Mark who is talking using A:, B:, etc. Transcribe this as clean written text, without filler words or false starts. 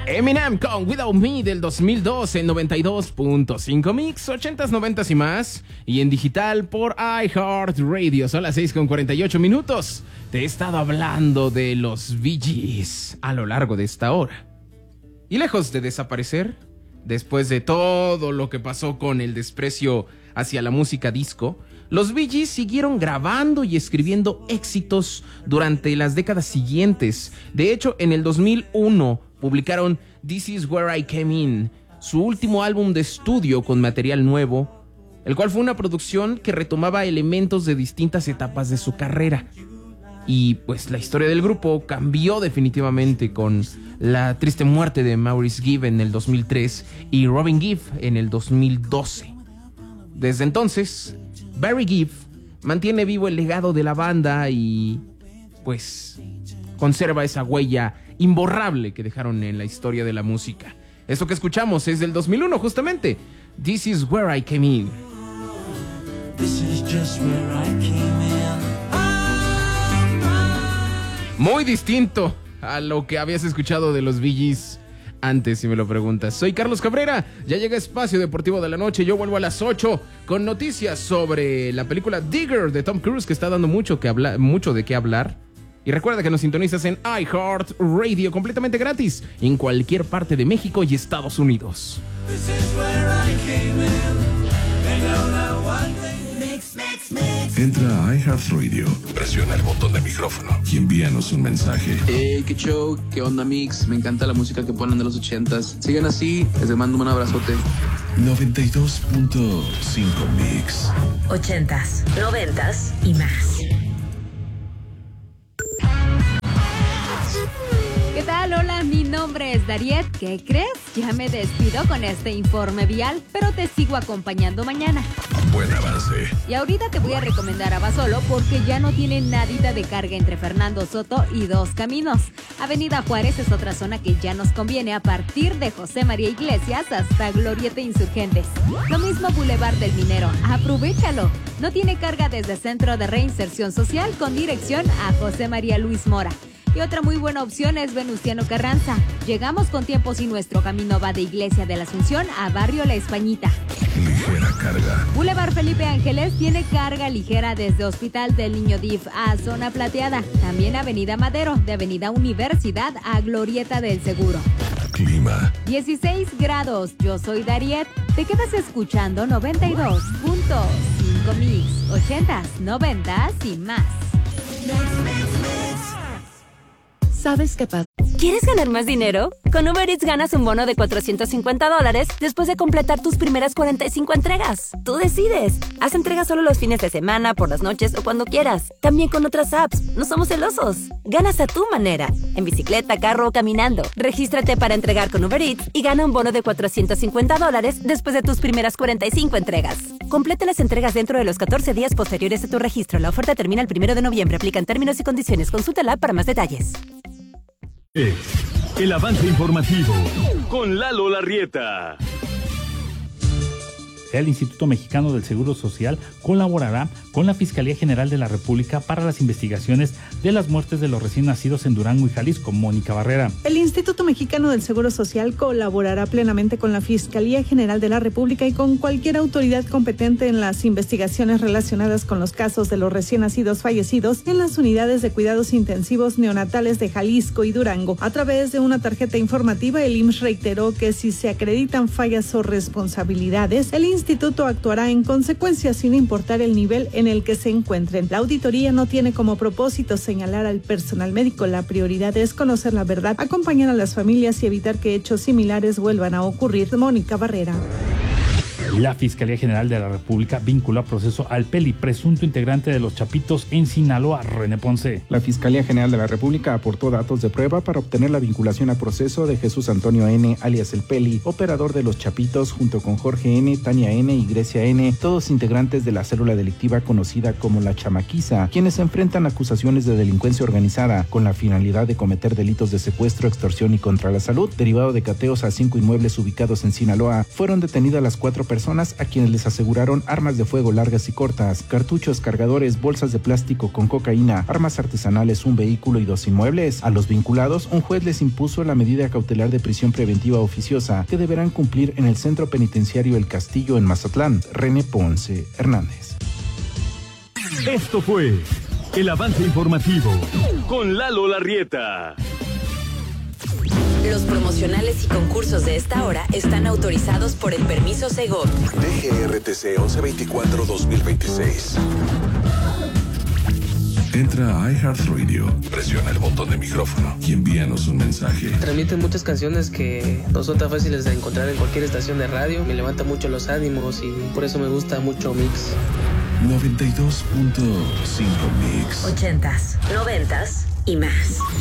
A: Eminem con Without Me del 2002 en 92.5 Mix, 80s, 90s y más. Y en digital por iHeartRadio. Son las 6:48. Te he estado hablando de los Bee Gees a lo largo de esta hora. Y lejos de desaparecer, después de todo lo que pasó con el desprecio hacia la música disco, los Bee Gees siguieron grabando y escribiendo éxitos durante las décadas siguientes. De hecho, en el 2001 publicaron This Is Where I Came In, su último álbum de estudio con material nuevo, el cual fue una producción que retomaba elementos de distintas etapas de su carrera. Y pues la historia del grupo cambió definitivamente con la triste muerte de Maurice Gibb en el 2003 y Robin Gibb en el 2012. Desde entonces, Barry Gibb mantiene vivo el legado de la banda y pues conserva esa huella imborrable que dejaron en la historia de la música. Esto que escuchamos es del 2001 justamente. This Is Where I Came In. This is just where I came in. Muy distinto a lo que habías escuchado de los Bee Gees antes, si me lo preguntas. Soy Carlos Cabrera, ya llega Espacio Deportivo de la Noche. Yo vuelvo a las 8 con noticias sobre la película Digger de Tom Cruise, que está dando mucho de qué hablar. Y recuerda que nos sintonizas en iHeartRadio completamente gratis en cualquier parte de México y Estados Unidos.
B: Entra a iHeartRadio, presiona el botón de micrófono y envíanos un mensaje.
C: Qué show, qué onda mix, me encanta la música que ponen de los 80s. Sigan así, les mando un abrazote.
B: 92.5 Mix.
D: 80s, 90s y más.
E: ¿Qué tal? Hola, mi nombre es Dariet. ¿Qué crees? Ya me despido con este informe vial, pero te sigo acompañando mañana.
B: Buen avance.
E: Y ahorita te voy a recomendar Abasolo porque ya no tiene nadita de carga entre Fernando Soto y Dos Caminos. Avenida Juárez es otra zona que ya nos conviene a partir de José María Iglesias hasta Glorieta Insurgentes. Lo mismo Boulevard del Minero. ¡Aprovechalo! No tiene carga desde Centro de Reinserción Social con dirección a José María Luis Mora. Y otra muy buena opción es Venustiano Carranza. Llegamos con tiempo si nuestro camino va de Iglesia de la Asunción a Barrio La Españita.
B: Ligera carga.
E: Boulevard Felipe Ángeles tiene carga ligera desde Hospital del Niño DIF a Zona Plateada. También Avenida Madero, de Avenida Universidad a Glorieta del Seguro.
B: Clima.
E: 16 grados. Yo soy Dariet. Te quedas escuchando 92.5 Mix. 80s, 90s y más.
F: ¿Sabes qué pasa? ¿Quieres ganar más dinero? Con Uber Eats ganas un bono de $450 después de completar tus primeras 45 entregas. Tú decides. Haz entregas solo los fines de semana, por las noches o cuando quieras. También con otras apps. No somos celosos. Ganas a tu manera. En bicicleta, carro o caminando. Regístrate para entregar con Uber Eats y gana un bono de $450 después de tus primeras 45 entregas. Completa las entregas dentro de los 14 días posteriores a tu registro. La oferta termina el 1 de noviembre. Aplican términos y condiciones. Consulta la app para más detalles.
G: El avance informativo con Lalo Larrieta.
H: El Instituto Mexicano del Seguro Social colaborará con la Fiscalía General de la República para las investigaciones de las muertes de los recién nacidos en Durango y Jalisco. Mónica Barrera.
I: El Instituto Mexicano del Seguro Social colaborará plenamente con la Fiscalía General de la República y con cualquier autoridad competente en las investigaciones relacionadas con los casos de los recién nacidos fallecidos en las unidades de cuidados intensivos neonatales de Jalisco y Durango. A través de una tarjeta informativa, el IMSS reiteró que si se acreditan fallas o responsabilidades, el instituto actuará en consecuencia sin importar el nivel en el que se encuentren. La auditoría no tiene como propósito señalar al personal médico. La prioridad es conocer la verdad, acompañar a las familias y evitar que hechos similares vuelvan a ocurrir. Mónica Barrera.
H: La Fiscalía General de la República vinculó a proceso al Peli, presunto integrante de los Chapitos en Sinaloa. René Ponce.
J: La Fiscalía General de la República aportó datos de prueba para obtener la vinculación a proceso de Jesús Antonio N., alias El Peli, operador de los Chapitos, junto con Jorge N., Tania N. y Grecia N., todos integrantes de la célula delictiva conocida como La Chamaquiza, quienes enfrentan acusaciones de delincuencia organizada con la finalidad de cometer delitos de secuestro, extorsión y contra la salud. Derivado de cateos a 5 inmuebles ubicados en Sinaloa, fueron detenidas las 4 personas personas a quienes les aseguraron armas de fuego largas y cortas, cartuchos, cargadores, bolsas de plástico con cocaína, armas artesanales, un vehículo y 2 inmuebles. A los vinculados, un juez les impuso la medida cautelar de prisión preventiva oficiosa que deberán cumplir en el Centro Penitenciario El Castillo en Mazatlán. René Ponce Hernández.
G: Esto fue el avance informativo con Lalo Larrieta.
D: Los promocionales y concursos de esta hora están autorizados por el permiso Segov.
B: DGRTC 1124-2026. Entra a iHeartRadio, presiona el botón de micrófono y envíanos un mensaje.
K: Transmiten muchas canciones que no son tan fáciles de encontrar en cualquier estación de radio. Me levanta mucho los ánimos y por eso me gusta mucho Mix.
B: 92.5 Mix.
D: 80s, 90s y más.